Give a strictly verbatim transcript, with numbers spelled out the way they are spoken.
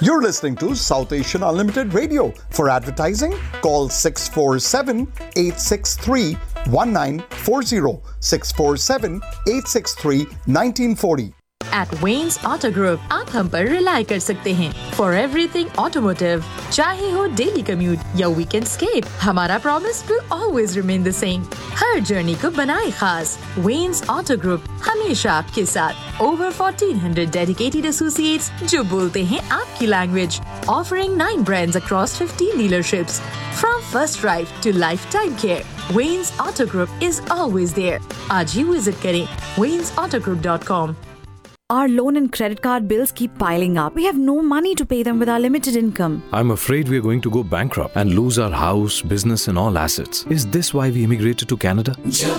You're listening to South Asian Unlimited Radio. For advertising, call six four seven, eight six three, one nine four zero, six four seven, eight six three, one nine four zero. At Wayne's Auto Group, आप हम पर rely कर सकते हैं for everything automotive. चाहे हो daily commute या weekend escape, हमारा promise will always remain the same. Her journey को बनाए खास. Wayne's Auto Group हमेशा आपके साथ. Over fourteen hundred dedicated associates जो बोलते हैं आपकी language. Offering nine brands across fifteen dealerships. From first drive to lifetime care, Wayne's Auto Group is always there. आज ही visit करें waynes auto group dot com. Our loan and credit card bills keep piling up. We have no money to pay them with our limited income. I'm afraid we're going to go bankrupt and lose our house, business and all assets. Is this why we immigrated to Canada?